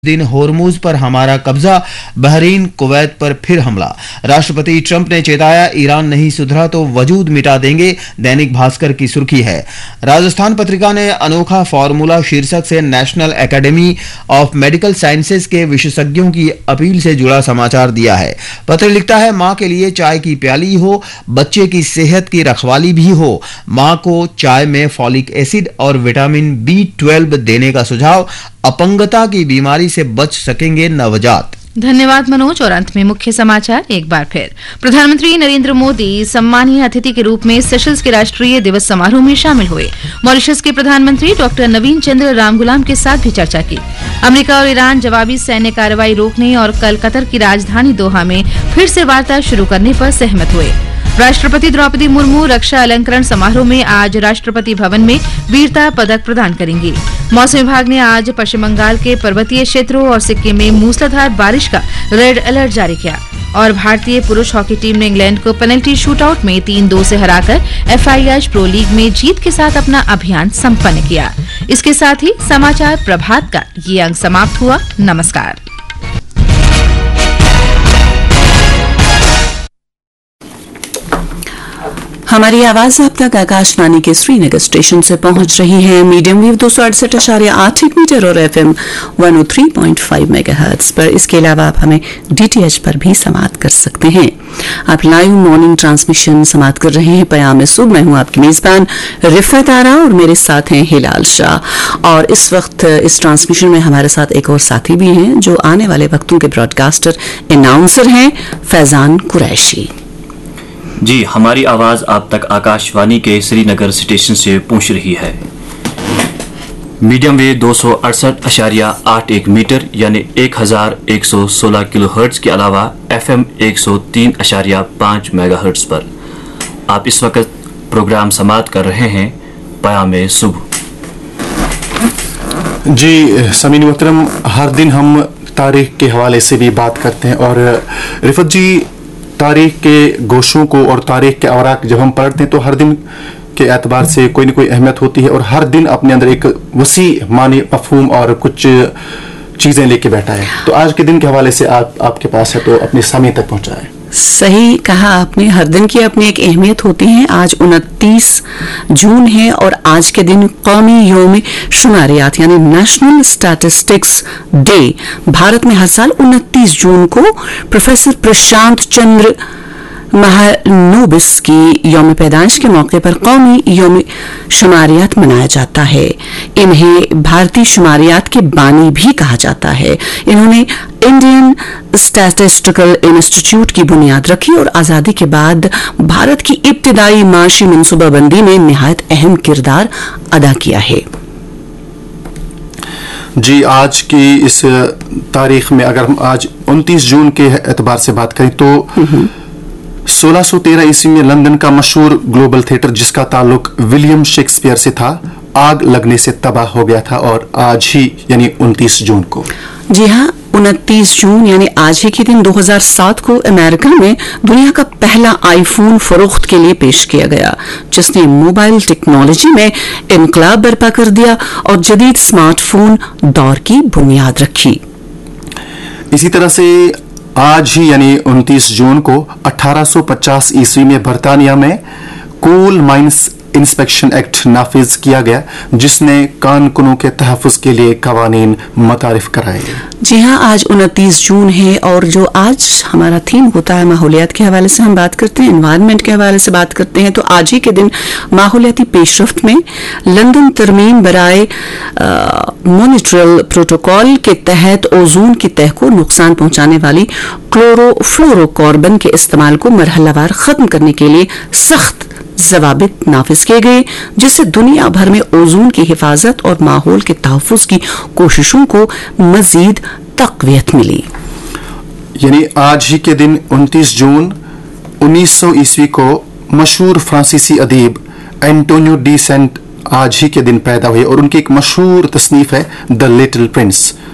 दिन होर्मुज पर हमारा कब्जा, बहरीन कुवैत पर फिर हमला। राष्ट्रपति ट्रंप ने चेताया, ईरान नहीं सुधरा तो वजूद मिटा देंगे। दैनिक भास्कर की सुर्खी है। राजस्थान पत्रिका ने अनोखा फॉर्मूला शीर्षक से national academy of medical sciences के विशेषज्ञों की अपील से जुड़ा समाचार दिया है। पत्र लिखता है, मां के लिए चाय की प्याली हो, बच्चे की सेहत की रखवाली भी हो। मां को चाय में फॉलिक एसिड और विटामिन B12 देने का सुझाव। अपंगता की बीमारी से बच सकेंगे नवजात। धन्यवाद मनोज। और अंत में मुख्य समाचार एक बार फिर। प्रधानमंत्री नरेंद्र मोदी सम्मानीय अतिथि के रूप में सेशल्स के राष्ट्रीय दिवस समारोह में शामिल हुए। मॉरिशस के प्रधानमंत्री डॉक्टर नवीन चंद्र रामगुलाम के साथ भी चर्चा की। अमेरिका और ईरान जवाबी सैन्य कार्रवाई रोकने और कल कतर की राजधानी दोहा में फिर से वार्ता शुरू करने पर सहमत हुए। राष्ट्रपति द्रौपदी मुर्मू रक्षा अलंकरण समारोह में आज राष्ट्रपति भवन में वीरता पदक प्रदान करेंगी। मौसम विभाग ने आज पश्चिम बंगाल के पर्वतीय क्षेत्रों और सिक्किम में मूसलाधार बारिश का रेड अलर्ट जारी किया। और भारतीय पुरुष हॉकी टीम ने इंग्लैंड को पेनल्टी शूटआउट में 3-2 से हराकर FIH प्रो लीग में जीत के साथ अपना अभियान संपन्न किया। इसके साथ ही समाचार प्रभात का ये अंक समाप्त हुआ। नमस्कार। हमारी आवाज अब तक आकाशवाणी के श्रीनगर स्टेशन से पहुंच रही है। मीडियम वेव 268.8 मीटर और FM 103.5 मेगाहर्ट्ज पर। इसके अलावा आप हमें DTH पर भी समाप्त कर सकते हैं। आप लाइव मॉर्निंग ट्रांसमिशन समाप्त कर रहे हैं पयाम सुबह। मैं हूं आपकी मेजबान रिफत आरा और मेरे साथ हैं हिलाल शाह। और इस वक्त इस ट्रांसमिशन में हमारे साथ एक और साथी भी हैं जो आने वाले वक्तों के ब्रॉडकास्टर अनाउंसर हैं, फैजान कुरैशी। जी, हमारी आवाज आप तक आकाशवाणी के श्रीनगर स्टेशन से पहुंच रही है। मीडियम वेव 268.81 मीटर यानी 1116 किलोहर्ट्ज के अलावा FM 103.5 मेगाहर्ट्ज पर आप इस वक्त प्रोग्राम समाप्त कर रहे हैं पयाम सुबह। जी समीन मोहतरम, हर दिन हम तारीख के हवाले से भी बात करते हैं और रिफत जी, तारीख के गोशों को और तारीख के अवराक जब हम पढ़ते हैं तो हर दिन के एतबार से कोई न कोई अहमियत होती है और हर दिन अपने अंदर एक वसी मानी मफहूम और कुछ चीज़ें लेके बैठा है। तो आज के दिन के हवाले से आपके पास है तो अपने समय तक पहुंचाएं। सही कहा आपने, हर दिन की अपनी एक अहमियत होती है। आज 29 जून है और आज के दिन कौमी योम शुमारियात यानी नेशनल स्टैटिस्टिक्स डे। भारत में हर साल 29 जून को प्रोफेसर प्रशांत चंद्र महालनोबिस की यौम पैदाइश के मौके पर कौमी यौम शुमारियात मनाया जाता है। इन्हें भारतीय शुमारियात के बानी भी कहा जाता है। इन्होंने इंडियन स्टैटिस्टिकल इंस्टीट्यूट की बुनियाद रखी और आजादी के बाद भारत की इब्तिदाई माशी मनसूबाबंदी में निहायत अहम किरदार अदा किया है। जी, आज की इस तारीख में अगर हम आज 29 जून के एतबार से बात करें तो 1613 ईस्वी में लंदन का मशहूर ग्लोबल थिएटर जिसका ताल्लुक विलियम शेक्सपियर से था, आग लगने से तबाह हो गया था और आज ही यानी 29 जून को। जी हाँ, 29 जून यानी आज ही के दिन 2007 को अमेरिका में दुनिया का पहला आईफोन फरोख्त के लिए पेश किया गया, जिसने मोबाइल टेक्नोलॉजी में इनकलाब बर्पा कर दिया और जदीद स्मार्टफोन दौर की बुनियाद रखी। इसी तरह से आज ही यानी 29 जून को 1850 ईस्वी में बरतानिया में कोल माइंस इंस्पेक्शन एक्ट नाफिज किया गया, जिसने कानूनों के तहफ़्फ़ुज़ के लिए कवानीन मुतारिफ कराए। जी हाँ, आज 29 जून है और जो आज हमारा थीम होता है माहौलियात के हवाले से हम बात करते हैं, एनवायरनमेंट के हवाले से बात करते हैं। तो आज ही के दिन माहौलियाती पेशरफ्त में लंदन तरमीम बराए मॉनिट्रियल प्रोटोकॉल के तहत ओजोन की तह को नुकसान पहुंचाने वाली क्लोरोफ्लोरोकार्बन के इस्तेमाल को मरहलावार खत्म करने के लिए सख्त ज़वाबित नाफिज किए गए, जिससे दुनिया भर में ओजोन की हिफाजत और माहौल के तहफ़्फ़ुज़ की कोशिशों को मजीद तक़वियत मिली। यानी आज ही के दिन 29 जून 1900 ईस्वी को मशहूर फ्रांसीसी अदीब एंटोनियो डी सेंट आज ही के दिन पैदा हुए और उनकी एक मशहूर तसनीफ है द लिटिल प्रिंस।